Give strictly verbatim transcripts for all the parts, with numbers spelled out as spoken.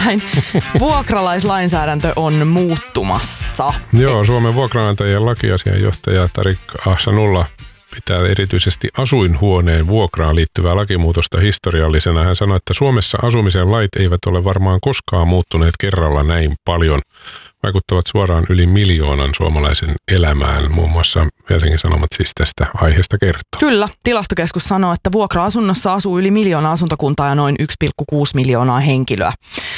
nimittäin vuokralaislainsäädäntö on muuttumassa. Joo, Suomen vuokranantajien lakiasianjohtaja Tarik Ahsanulla pitää erityisesti asuinhuoneen vuokraan liittyvää lakimuutosta historiallisena. Hän sanoi, että Suomessa asumisen lait eivät ole varmaan koskaan muuttuneet kerralla näin paljon. Vaikuttavat suoraan yli miljoonan suomalaisen elämään. Muun muassa Helsingin Sanomat siis tästä aiheesta kertoo. Kyllä. Tilastokeskus sanoo, että vuokra-asunnossa asuu yli miljoona asuntokuntaa ja noin yksi pilkku kuusi miljoonaa henkilöä.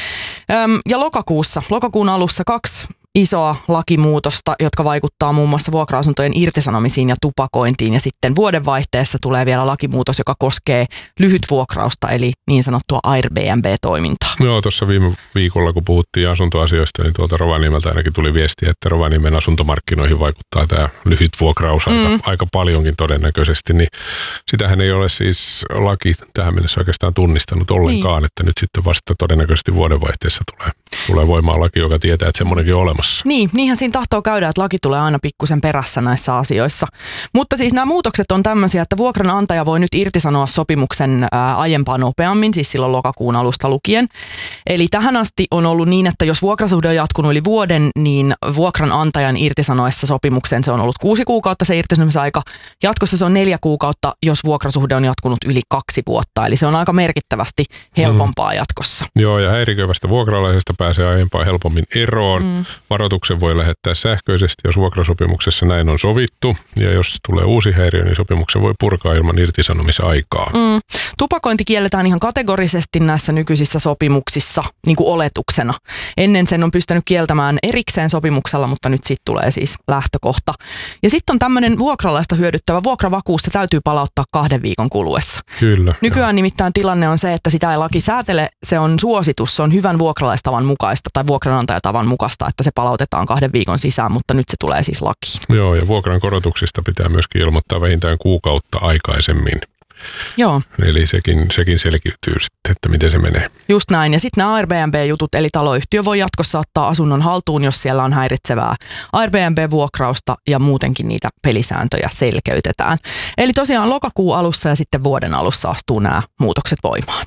Öm, ja lokakuussa, lokakuun alussa kaksi isoa lakimuutosta, jotka vaikuttaa muun muassa vuokra-asuntojen irtisanomisiin ja tupakointiin. Ja sitten vuodenvaihteessa tulee vielä lakimuutos, joka koskee lyhytvuokrausta, eli niin sanottua Airbnb-toimintaa. Joo, tuossa viime viikolla, kun puhuttiin asuntoasioista, niin tuolta Rovaniemeltä ainakin tuli viestiä, että Rovaniemen asuntomarkkinoihin vaikuttaa tämä lyhytvuokraus aika, mm. aika paljonkin todennäköisesti. Niin sitähän ei ole siis laki tähän mennessä oikeastaan tunnistanut ollenkaan, niin. Että nyt sitten vasta todennäköisesti vuodenvaihteessa tulee, tulee voimaan laki, joka tietää, että semmoinenkin on olemassa. Niin, niinhän siinä tahtoo käydä, että laki tulee aina pikkusen perässä näissä asioissa. Mutta siis nämä muutokset on tämmöisiä, että vuokranantaja voi nyt irtisanoa sopimuksen ää, aiempaa nopeammin, siis silloin lokakuun alusta lukien. Eli tähän asti on ollut niin, että jos vuokrasuhde on jatkunut yli vuoden, niin vuokranantajan irtisanoessa sopimuksen se on ollut kuusi kuukautta se irtisanomisaika. Jatkossa se on neljä kuukautta, jos vuokrasuhde on jatkunut yli kaksi vuotta. Eli se on aika merkittävästi helpompaa mm. jatkossa. Joo, ja häiriköivästä vuokralaisesta pääsee aiempaa helpommin eroon. Mm. Varoituksen voi lähettää sähköisesti, jos vuokrasopimuksessa näin on sovittu. Ja jos tulee uusi häiriö, niin sopimuksen voi purkaa ilman irtisanomisaikaa. Mm. Tupakointi kielletään ihan kategorisesti näissä nykyisissä sopimuksissa niin kuin oletuksena. Ennen sen on pystynyt kieltämään erikseen sopimuksella, mutta nyt sitten tulee siis lähtökohta. Ja sitten on tämmöinen vuokralaista hyödyttävä vuokravakuus, se täytyy palauttaa kahden viikon kuluessa. Kyllä. Nykyään jo. Nimittäin tilanne on se, että sitä ei laki säätele, se on suositus, se on hyvän vuokralaistavan mukaista tai vuokranantajatavan mukaista, että se palautetaan kahden viikon sisään, mutta nyt se tulee siis lakiin. Joo, ja vuokran korotuksista pitää myöskin ilmoittaa vähintään kuukautta aikaisemmin. Joo. Eli sekin, sekin selkiytyy sitten, että miten se menee. Just näin. Ja sitten nämä Airbnb-jutut, eli taloyhtiö voi jatkossa ottaa asunnon haltuun, jos siellä on häiritsevää Airbnb-vuokrausta ja muutenkin niitä pelisääntöjä selkeytetään. Eli tosiaan lokakuun alussa ja sitten vuoden alussa astuu nämä muutokset voimaan.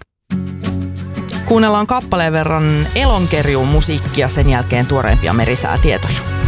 Kuunnellaan kappaleen verran Elonkerjuun musiikkia, sen jälkeen tuoreimpia merisäätietoja.